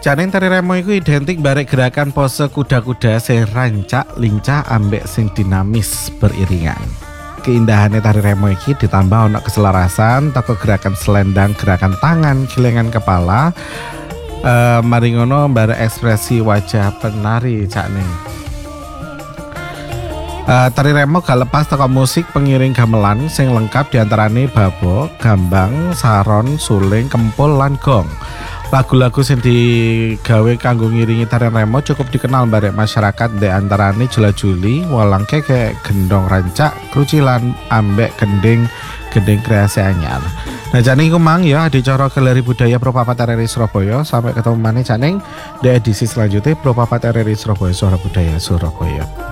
Jane tari remo iku identik barek gerakan pose kuda-kuda sing rancak, lincah, ambek sing dinamis beriringan. Keindahannya tari remo iki ditambah ono keselarasan, toko gerakan selendang, gerakan tangan, gilengan kepala, mari ngono barek ekspresi wajah penari cakne. Tari remo gak lepas toko musik pengiring gamelan sing lengkap diantarane babo, gambang, saron, suling, kempul, lan gong. Lagu-lagu sing digawe kanggo ngiringi tari remo cukup dikenal barek masyarakat di antarane jula-juli, walang keke, gendong rancak, krucilan, ambek gending kreasi anyar. Nah jane iku mang ya adicara Galeri Budaya Pro Papat RRI Surabaya. Sampai ketemu maneh Caning di edisi selanjutnya Pro Papat RRI Surabaya Suara Budaya Surabaya.